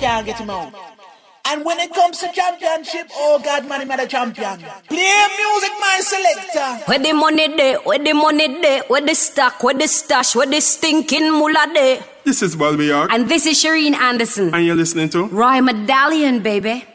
can't get him out. And when it comes to championship, oh God, man, I'm a champion. Play music, my selector. Where the money day, where the money day, where the stock, where the stash, where the stinking mullah day. This is Bobby York. And this is Shireen Anderson. And you're listening to Roy Medallion, baby.